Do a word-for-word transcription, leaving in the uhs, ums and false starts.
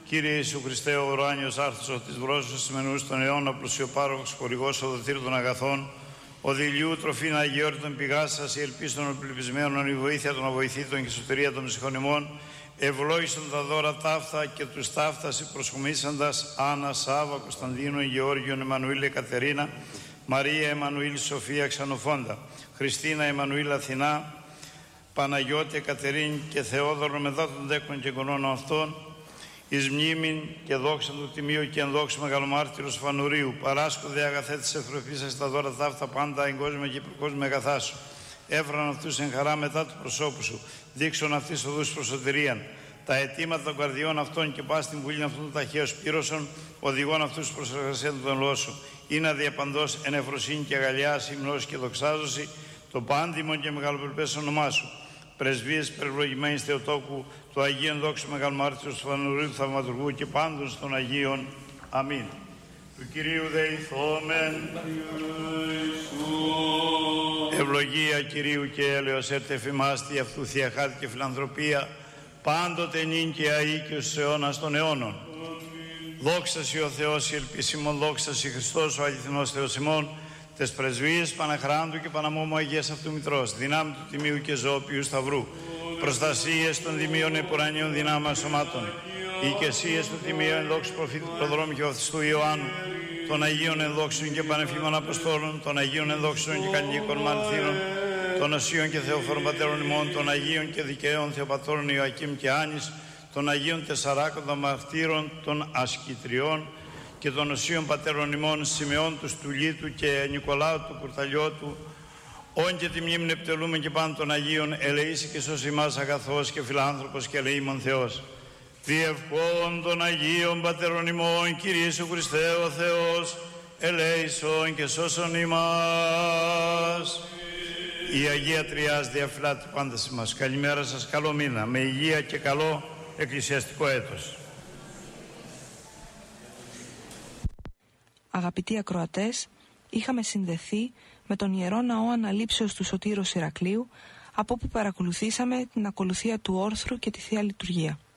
Κύριε Ιησού Χριστέ, ο ουράνιος άρθρος της βρόσεως σημενούς των αιώνα, πλουσιοπάροχος, χορηγός οδοτήρου των αγαθών, ο δειλιού τροφήν αγιόρτων πηγάς σας, η ελπίς των οπλυπισμένων, η βοήθεια των αβοηθήτων και η σωτηρία των ψυχών, ευλόγησαν τα δώρα ταύτα και τους ταύτας προσχομίσαντας Άννα, Σάβα, Κωνσταντίνο, Γεώργιον, Εμμανουήλ, Εκατερίνα, Μαρία, Εμμανουήλ, Σοφία, Ξανοφόντα, Χριστίνα, Εμμανουήλ, Αθηνά, Παναγιώτη, Εκατερίνη και Θεόδωρο μετά των τέκνων και γονών αυτών, εις μνήμην και δόξα του Τιμίου και ενδόξου μεγαλομάρτυρος Φανουρίου, παράσκοδε αγαθέ της ευρωπής σας τα δώρα ταύτα πάντα εγκόσμια και προκόσμια αγαθά σου. Έφραν αυτούς εν χαρά μετά του προσώπου σου, δείξον αυτής οδούς προς σωτηρίαν. Τα αιτήματα των καρδιών αυτών και πας στην βουλή αυτών των ταχαίως πύρωσον, οδηγών αυτούς προς εργασία των λόγων σου. Είναι αδιαπαντός εν ευφροσύνη και αγαλιά, υμνός και δοξάζωση, το πάντιμον και μεγαλοπρεπές όνομά σου. Πρεσβείες περιβλογημένης Θεοτόκου, του Αγίον δόξου Μεγαλομάρτυρος του Φανουρίου Θαυματουργού και πάντων των Αγίων. Αμήν. Του Κυρίου δεηθόμεν. Ευλογία Κυρίου και έλεος έρθε εφημάστη αυτού θεία χάρη και φιλανθρωπία, πάντοτε νυν και αεί και στους αιώνας των αιώνων. Δόξα σοι ο Θεός, η ελπίσιμον, δόξα σοι Χριστός, ο αληθινός Θεός ημών, τες πρεσβείες Παναχράντου και Παναμόμου Αγίας αυτού Μητρός, δυνάμει του Τιμίου και Ζωοποιού Σταυρού, προστασίες των Δημίων Επουρανίων δυνάμεων σωμάτων, οικεσίες του Τιμίου ενδόξου προφήτη προδρόμου και βαπτιστού Ιωάννου, των Αγίων ενδόξων και πανεφήμων Αποστόλων, των Αγίων ενδόξων και καλλινικών μανθύρων, των Οσίων και Θεοφόρων Πατέρων ημών, των Αγίων και δικαίων Θεοπατώρων Ιωακήμ και Άνης, των Αγίων Τεσσαράκοντα Μαρτύρων, των Ασκητριών και των Οσίων Πατέρων ημών Σιμεών του Στουλίτου και Νικολάου του Κουρταλιώτου, όν και τη μνήμη επιτελούμε και πάνω των Αγίων, ελεήσει και σώσει ημάς αγαθός και φιλάνθρωπος και ελεήμων Θεός. Διευκόν των Αγίων Πατέρων ημών, Κύριε Ιησού Χριστέ ο Θεός, ελέησον και σώσον ημάς. Η Αγία Τριάς διαφυλάται πάντα σε μας. Καλημέρα σας, καλό μήνα, με υγεία και καλό εκκλησιαστικό έτος. Αγαπητοί ακροατές, είχαμε συνδεθεί με τον Ιερό Ναό Αναλήψεως του Σωτήρος Ηρακλείου, από όπου παρακολουθήσαμε την ακολουθία του όρθρου και τη Θεία Λειτουργία.